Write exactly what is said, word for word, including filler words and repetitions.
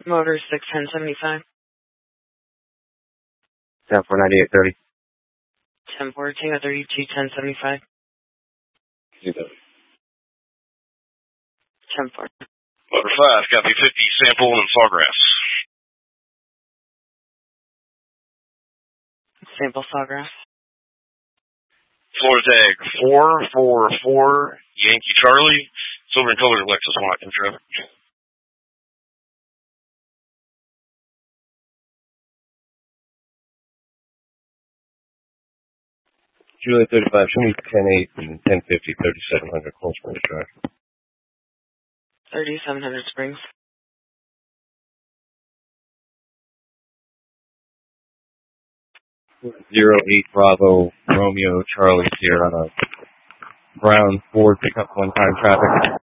Motor six ten seventy-five. ten four ninety-eight thirty. ten four Tango thirty-two ten seventy-five. ten four. Motor five, copy fifty, sample and Sawgrass. Sample Sawgrass. Florida tag four four four Yankee Charlie, silver and colored Lexus Watkins traffic. Juliet thirty-five, show me ten eight and ten fifty, thirty-seven hundred, Cold Springs Drive. thirty-seven hundred Springs. Zero eight Bravo Romeo Charlie Sierra Brown Ford pickup one time traffic.